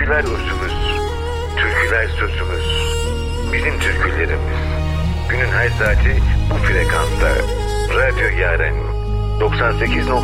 Türküler usumuz, türküler sözümüz, bizim türkülerimiz. Günün her saati bu frekansta. Radyo Yaren 98.